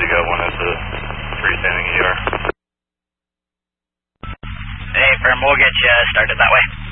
you got one at the freestanding ER. Hey, firm, we'll get you started that way.